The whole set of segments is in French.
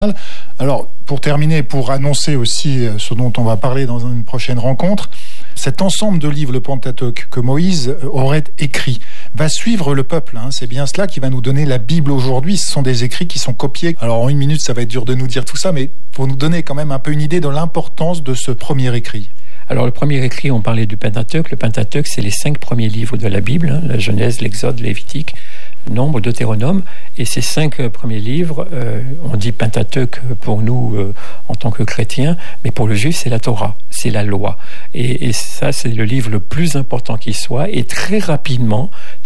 Alors, pour terminer, pour annoncer aussi ce dont on va parler dans une prochaine rencontre, cet ensemble de livres, le Pentateuque, que Moïse aurait écrit, va suivre le peuple. C'est bien cela qui va nous donner la Bible aujourd'hui. Ce sont des écrits qui sont copiés. Alors, en une minute, ça va être dur de nous dire tout ça, mais pour nous donner quand même un peu une idée de l'importance de ce premier écrit. Alors, le premier écrit, on parlait du Pentateuque. Le Pentateuque, c'est les 5 premiers livres de la Bible, la Genèse, l'Exode, Lévitique, Nombre, Deutéronome. Et ces 5 premiers livres, on dit Pentateuque pour nous en tant que chrétiens, mais pour le juif, c'est la Torah, c'est la loi. Et ça, c'est le livre le plus important qui soit. Et très rapidement,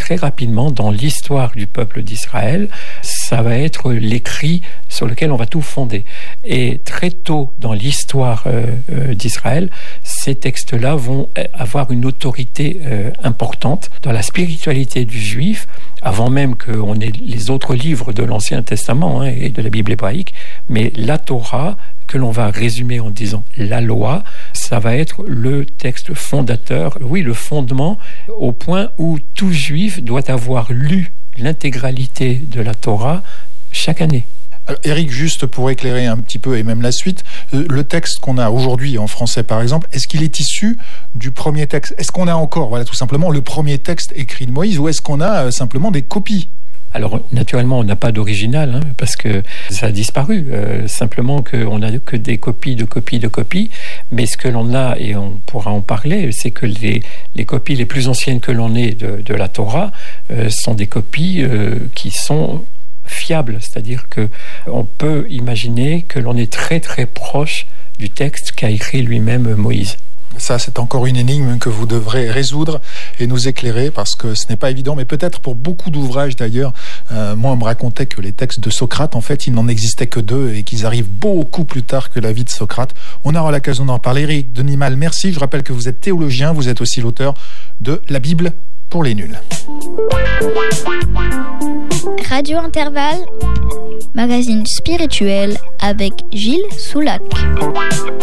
dans l'histoire du peuple d'Israël, ça va être l'écrit sur lequel on va tout fonder. Et très tôt dans l'histoire d'Israël, ces textes-là vont avoir une autorité importante dans la spiritualité du juif, avant même qu'on ait les autres livres de l'Ancien Testament et de la Bible hébraïque. Mais la Torah, que l'on va résumer en disant la loi, ça va être le texte fondateur, oui, le fondement, au point où tout juif doit avoir lu l'intégralité de la Torah chaque année. Alors, Éric, juste pour éclairer un petit peu et même la suite, le texte qu'on a aujourd'hui en français par exemple, est-ce qu'il est issu du premier texte ? Est-ce qu'on a encore, tout simplement, le premier texte écrit de Moïse, ou est-ce qu'on a simplement des copies ? Alors, naturellement, on n'a pas d'original, parce que ça a disparu. Simplement qu'on n'a que des copies de copies. Mais ce que l'on a, et on pourra en parler, c'est que les copies les plus anciennes que l'on ait de la Torah sont des copies qui sont fiables. C'est-à-dire qu'on peut imaginer que l'on est très très proche du texte qu'a écrit lui-même Moïse. Ça, c'est encore une énigme que vous devrez résoudre et nous éclairer, parce que ce n'est pas évident, mais peut-être pour beaucoup d'ouvrages d'ailleurs. Moi, on me racontait que les textes de Socrate, en fait, il n'en existait que 2 et qu'ils arrivent beaucoup plus tard que la vie de Socrate. On aura l'occasion d'en parler. Éric Denimal, merci. Je rappelle que vous êtes théologien, vous êtes aussi l'auteur de La Bible pour les nuls. Radio Intervalle, magazine spirituel avec Gilles Soulac.